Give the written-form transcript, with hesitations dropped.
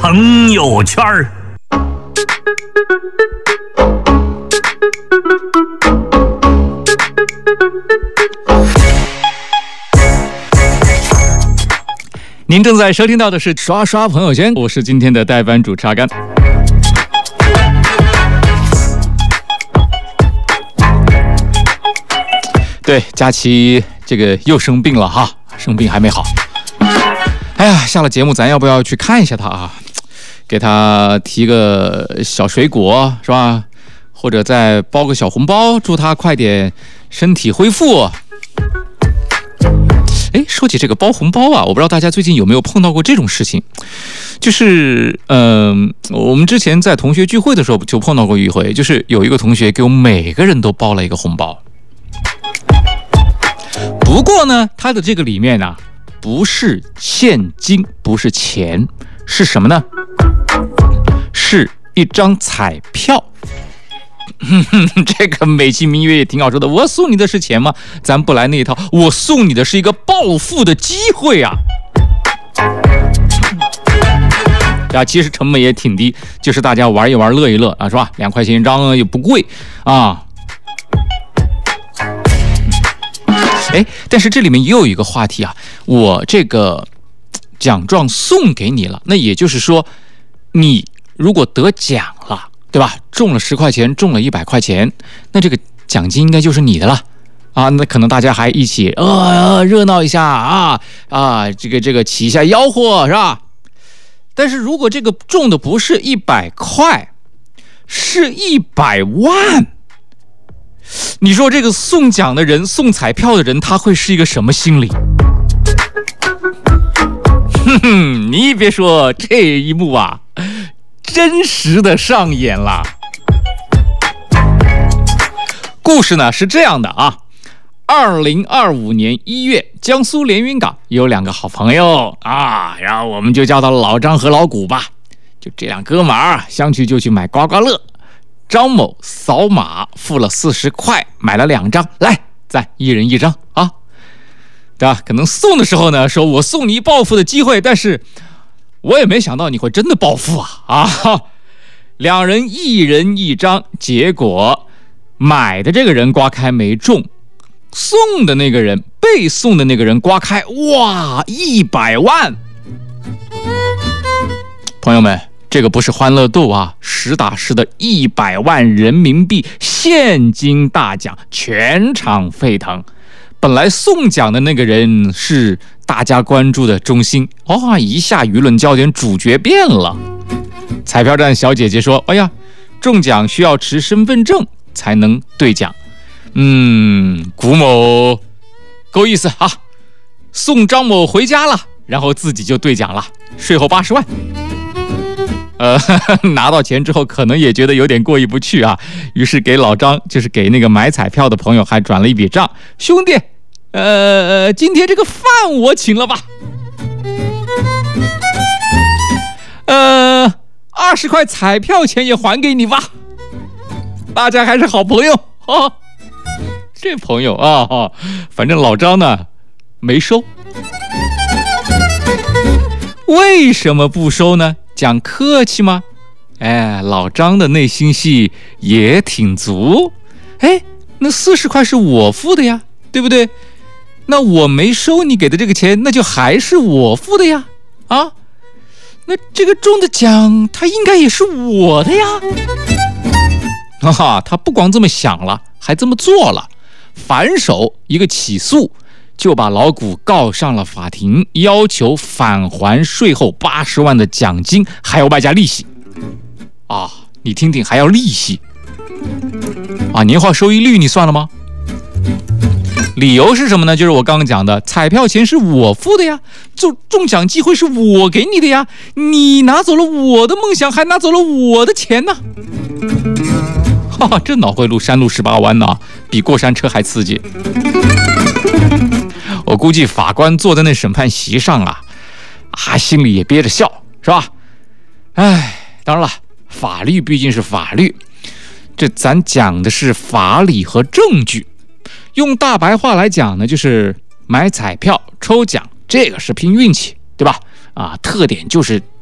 朋友圈儿。您正在收听到的是刷刷朋友圈，我是今天的代班主持阿甘。对，佳琪这个又生病了哈，生病还没好。哎呀，下了节目咱要不要去看一下他啊？给他提个小水果是吧？或者再包个小红包，祝他快点身体恢复。哎，说起这个包红包啊，我不知道大家最近有没有碰到过这种事情，就是我们之前在同学聚会的时候就碰到过一回，就是有一个同学给我们每个人都包了一个红包。不过呢，他的这个里面啊，不是现金，不是钱，是什么呢？是一张彩票。这个美其名曰也挺好说的，我送你的是钱吗？咱不来那一套，我送你的是一个暴富的机会啊！其实成本也挺低，就是大家玩一玩乐一乐啊，是吧？2块钱一张也不贵啊。哎，但是这里面也有一个话题啊，我这个奖状送给你了，那也就是说，你如果得奖了，对吧？中了10块钱，中了100块钱，那这个奖金应该就是你的了啊。那可能大家还一起热闹一下这个起一下吆喝是吧？但是如果这个中的不是100块，是100万。你说这个送奖的人、送彩票的人，他会是一个什么心理？你别说，这一幕啊，真实的上演了。故事呢是这样的啊，2025年1月，江苏连云港有2个好朋友啊，然后我们就叫他老张和老谷吧，就这2哥们儿相去就去买刮刮乐。张某扫码付了40块，买了2张，来，咱1人1张啊，对吧？可能送的时候呢，说我送你暴富的机会，但是我也没想到你会真的暴富啊！2人1人1张，结果买的这个人刮开没中，送的那个人、被送的那个人刮开，哇，100万！朋友们。这个不是欢乐豆啊，实打实的100万人民币现金大奖，全场沸腾。本来送奖的那个人是大家关注的中心，一下舆论焦点主角变了。彩票站小姐姐说：“哎呀，中奖需要持身份证才能兑奖。”谷某够意思啊，送张某回家了，然后自己就兑奖了，税后80万。拿到钱之后可能也觉得有点过意不去啊，于是给老张，就是给那个买彩票的朋友还转了一笔账，兄弟，今天这个饭我请了吧，20块彩票钱也还给你吧，大家还是好朋友啊。这朋友啊，反正老张呢没收，为什么不收呢？讲客气吗？老张的内心戏也挺足。那40块是我付的呀，对不对？那我没收你给的这个钱，那就还是我付的呀。那这个中的奖，它应该也是我的呀。他不光这么想了，还这么做了，反手一个起诉。就把老谷告上了法庭，要求返还税后80万的奖金，还有外加利息。你听听，还要利息年化收益率你算了吗？理由是什么呢？就是我刚刚讲的，彩票钱是我付的呀，中奖机会是我给你的呀，你拿走了我的梦想，还拿走了我的钱呢。这脑回路山路18弯呢，比过山车还刺激。我估计法官坐在那审判席上心里也憋着笑，是吧？当然了，法律毕竟是法律，这咱讲的是法理和证据。用大白话来讲呢，就是买彩票抽奖，这个是拼运气，对吧？特点就是